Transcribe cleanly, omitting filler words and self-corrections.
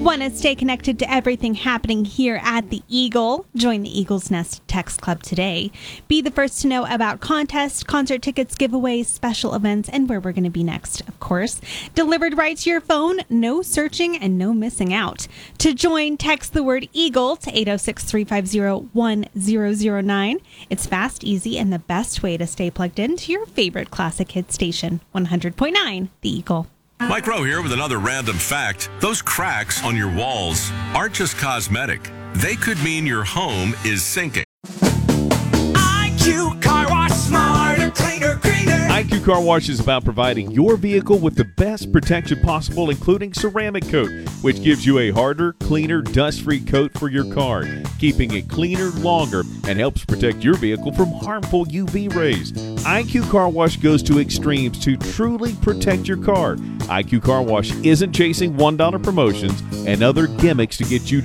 Want to stay connected to everything happening here at the Eagle? Join the Eagle's Nest Text Club today. Be the first to know about contests, concert tickets, giveaways, special events, and where we're going to be next, of course. Delivered right to your phone, no searching and no missing out. To join, text the word EAGLE to 806-350-1009. It's fast, easy, and the best way to stay plugged into your favorite classic hit station, 100.9 The Eagle. Mike Rowe here with another random fact. Those cracks on your walls aren't just cosmetic. They could mean your home is sinking. IQ Car Wash, smarter, cleaner, greener. IQ Car Wash is about providing your vehicle with the best protection possible, including ceramic coat, which gives you a harder, cleaner, dust-free coat for your car, keeping it cleaner longer and helps protect your vehicle from harmful UV rays. IQ Car Wash goes to extremes to truly protect your car. IQ Car Wash isn't chasing $1 promotions and other gimmicks to get you